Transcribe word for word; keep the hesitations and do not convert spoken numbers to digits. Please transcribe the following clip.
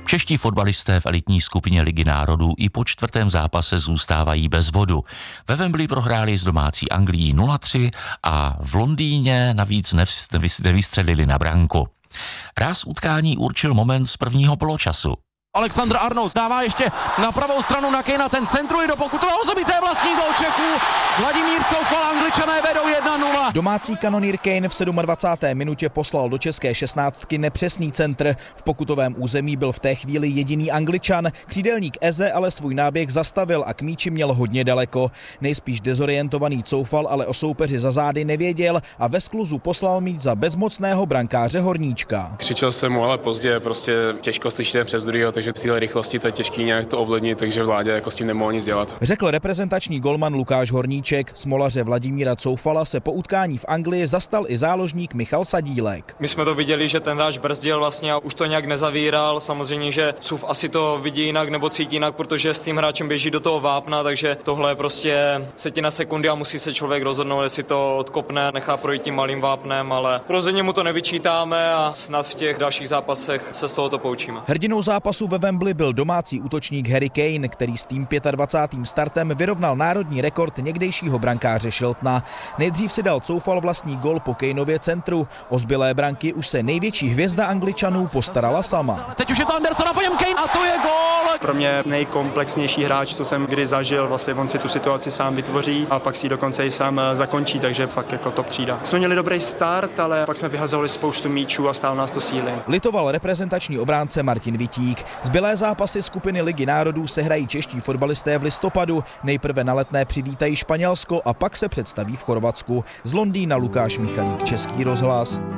Čeští fotbalisté v elitní skupině Ligy národů i po čtvrtém zápase zůstávají bez bodu. Ve Wembley prohráli s domácí Anglií nula tři a v Londýně navíc nevystřelili na branku. Ráz utkání určil moment z prvního poločasu. Alexander Arnold dává ještě na pravou stranu na Kejna, ten centruje do pokutového, zabité vlastní gol Čechů. Vladimír Coufal, Angličané vedou jedna nula. Domácí kanonýr Kane v dvacáté sedmé minutě poslal do české šestnáctky nepřesný centr. V pokutovém území byl v té chvíli jediný Angličan. Křídelník Eze ale svůj náběh zastavil a k míči měl hodně daleko. Nejspíš dezorientovaný Coufal ale o soupeři za zády nevěděl a ve skluzu poslal míč za bezmocného brankáře Horníčka. Křičel jsem mu, ale pozdě, prostě těžko slyšíte přes druhýho, takže v téhle rychlosti to je těžký nějak to ovlivnit, takže Vládě jako s tím nemohl nic dělat. Řekl reprezentační golman Lukáš Horníček. Smolaře Vladimíra Coufala se po utkání v Anglii zastal i záložník Michal Sadílek. My jsme to viděli, že ten hráč brzdil vlastně a už to nějak nezavíral. Samozřejmě, že Couf asi to vidí jinak nebo cítí jinak, protože s tím hráčem běží do toho vápna, takže tohle je prostě setina sekundy a musí se člověk rozhodnout, jestli to odkopne, nechá projít tím malým vápnem, ale rozhodně mu to nevyčítáme a snad v těch dalších zápasech se z tohoto poučíme. Hrdinou zápasu ve Wembley byl domácí útočník Harry Kane, který s tím dvacátým pátým startem vyrovnal národní rekord někdejšího brankáře Shiltona. Nejdřív si dal Coufal vlastní gol po Kaneově centru. O zbylé branky už se největší hvězda Angličanů postarala sama. Teď už je to Anderson a po něm Kane a to je gól! Pro mě nejkomplexnější hráč, co jsem kdy zažil, vlastně on si tu situaci sám vytvoří a pak si ji dokonce i sám zakončí, takže fakt jako top třída. Jsme měli dobrý start, ale pak jsme vyhazovali spoustu míčů a stál nás to síly. Litoval reprezentační obránce Martin Vitík. Zbylé zápasy skupiny Ligy národů sehrají čeští fotbalisté v listopadu. Nejprve na Letné přivítají Španělsko a pak se představí v Chorvatsku. Z Londýna Lukáš Michalík, Český rozhlas.